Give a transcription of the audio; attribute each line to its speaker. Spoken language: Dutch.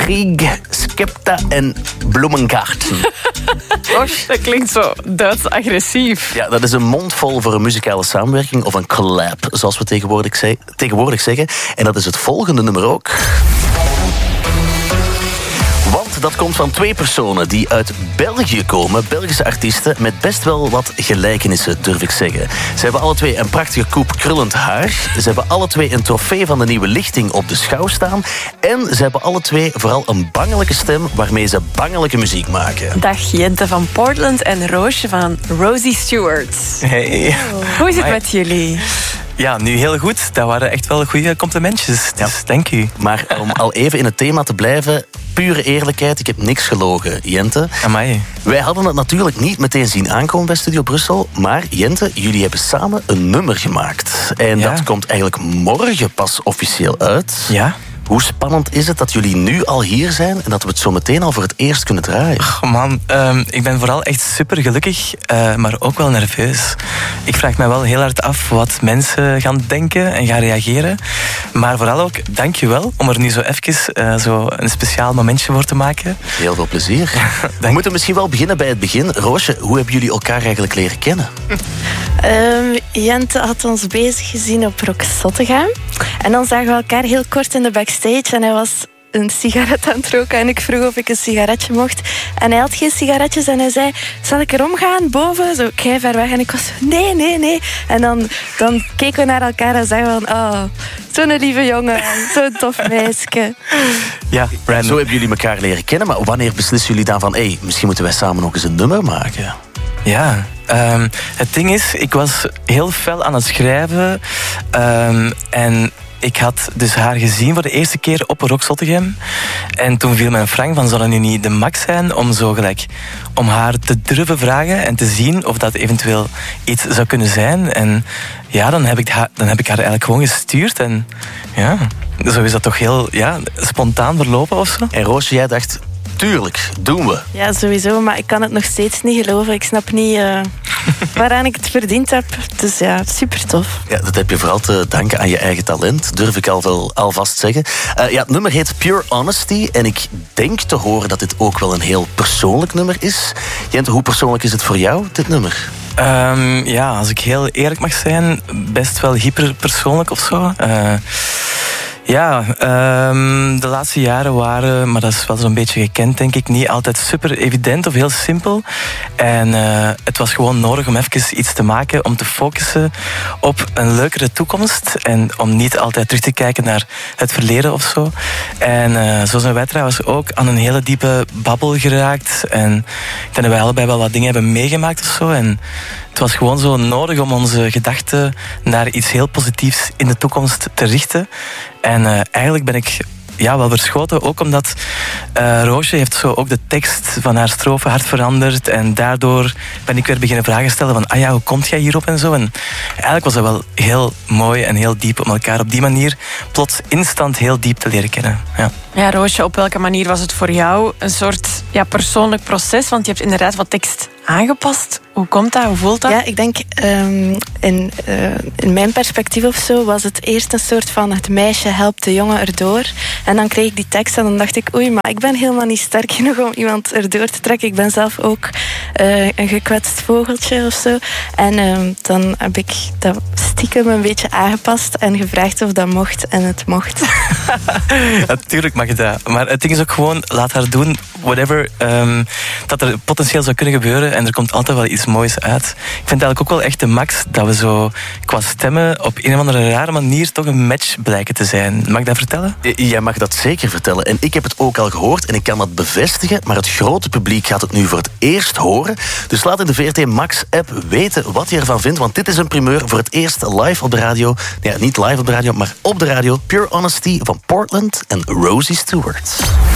Speaker 1: Schrieg, Skepta en Bloemenkaarten.
Speaker 2: Dat klinkt zo Duits agressief.
Speaker 1: Ja, dat is een mondvol voor een muzikale samenwerking of een collab, zoals we tegenwoordig zeggen. En dat is het volgende nummer ook. Want dat komt van 2 personen die uit België komen. Belgische artiesten met best wel wat gelijkenissen, durf ik zeggen. Ze hebben alle 2 een prachtige koep krullend haar. Ze hebben alle 2 een trofee van de nieuwe lichting op de schouw staan. En ze hebben alle 2 vooral een bangelijke stem waarmee ze bangelijke muziek maken.
Speaker 2: Dag Jente van Portland en Roosje van Rosie Stewart.
Speaker 3: Hey.
Speaker 2: Hoe is het met jullie?
Speaker 3: Ja, nu heel goed. Dat waren echt wel goede complimentjes. Dus dank u.
Speaker 1: Maar om al even in het thema te blijven, pure eerlijkheid, ik heb niks gelogen, Jente.
Speaker 3: Amai.
Speaker 1: Wij hadden het natuurlijk niet meteen zien aankomen bij Studio Brussel, maar Jente, jullie hebben samen een nummer gemaakt. En dat komt eigenlijk morgen pas officieel uit.
Speaker 3: Ja.
Speaker 1: Hoe spannend is het dat jullie nu al hier zijn en dat we het zo meteen al voor het eerst kunnen draaien?
Speaker 3: Oh man, ik ben vooral echt super gelukkig, maar ook wel nerveus. Ik vraag me wel heel hard af wat mensen gaan denken en gaan reageren. Maar vooral ook, dank je wel om er nu zo even zo een speciaal momentje voor te maken.
Speaker 1: Heel veel plezier. We moeten misschien wel beginnen bij het begin. Roosje, hoe hebben jullie elkaar eigenlijk leren kennen?
Speaker 4: Jente had ons bezig gezien op Rock Zottegem. En dan zagen we elkaar heel kort in de backstage. En hij was een sigaret aan het roken. En ik vroeg of ik een sigaretje mocht. En hij had geen sigaretjes. En hij zei, zal ik erom gaan boven? Zo kei ver weg. En ik was zo, nee. En dan keken we naar elkaar en zeiden we van, oh, zo'n lieve jongen. Zo'n tof meisje.
Speaker 3: Ja, Brandon.
Speaker 1: Zo hebben jullie elkaar leren kennen. Maar wanneer beslissen jullie dan van, misschien moeten wij samen nog eens een nummer maken?
Speaker 3: Ja, het ding is, ik was heel fel aan het schrijven. En ik had dus haar gezien voor de eerste keer op Rock Zottegem. En toen viel mijn Frank van, zou dat nu niet de max zijn om zo gelijk om haar te durven vragen en te zien of dat eventueel iets zou kunnen zijn. En ja, dan heb ik haar eigenlijk gewoon gestuurd. En ja, zo is dat toch heel spontaan verlopen of zo.
Speaker 1: En Roosje, jij dacht, tuurlijk, doen we.
Speaker 4: Ja, sowieso. Maar ik kan het nog steeds niet geloven. Ik snap niet waaraan ik het verdiend heb. Dus ja, super tof.
Speaker 1: Ja, dat heb je vooral te danken aan je eigen talent, durf ik alvast zeggen. Het nummer heet Pure Honesty. En ik denk te horen dat dit ook wel een heel persoonlijk nummer is. Jente, hoe persoonlijk is het voor jou, dit nummer?
Speaker 3: Als ik heel eerlijk mag zijn, best wel hyperpersoonlijk of zo. De laatste jaren waren, maar dat is wel zo'n beetje gekend, denk ik, niet altijd super evident of heel simpel. En het was gewoon nodig om even iets te maken, om te focussen op een leukere toekomst en om niet altijd terug te kijken naar het verleden of zo. En zo zijn wij trouwens ook aan een hele diepe babbel geraakt. En ik denk dat wij allebei wel wat dingen hebben meegemaakt of zo. En het was gewoon zo nodig om onze gedachten naar iets heel positiefs in de toekomst te richten. En eigenlijk ben ik wel verschoten, ook omdat Roosje heeft zo ook de tekst van haar strofe hard veranderd. En daardoor ben ik weer beginnen vragen stellen van, hoe komt jij hierop en zo. En eigenlijk was dat wel heel mooi en heel diep om elkaar op die manier plots instant heel diep te leren kennen.
Speaker 2: Ja, Roosje, op welke manier was het voor jou een soort persoonlijk proces? Want je hebt inderdaad wat tekst aangepast. Hoe komt dat? Hoe voelt dat?
Speaker 4: Ja, ik denk in mijn perspectief of zo was het eerst een soort van het meisje helpt de jongen erdoor. En dan kreeg ik die tekst en dan dacht ik, oei, maar ik ben helemaal niet sterk genoeg om iemand erdoor te trekken. Ik ben zelf ook een gekwetst vogeltje of zo. En dan heb ik dat stiekem een beetje aangepast en gevraagd of dat mocht en het mocht.
Speaker 3: Natuurlijk mag je dat. Maar het ding is ook gewoon, laat haar doen whatever dat er potentieel zou kunnen gebeuren en er komt altijd wel iets moois uit. Ik vind eigenlijk ook wel echt de max dat we zo qua stemmen op een of andere rare manier toch een match blijken te zijn. Mag ik dat vertellen?
Speaker 1: Jij mag dat zeker vertellen. En ik heb het ook al gehoord en ik kan dat bevestigen, maar het grote publiek gaat het nu voor het eerst horen. Dus laat in de VRT Max-app weten wat je ervan vindt, want dit is een primeur voor het eerst live op de radio. Ja, niet live op de radio, maar op de radio. Pure Honesty van Portland en Rosie Stewart.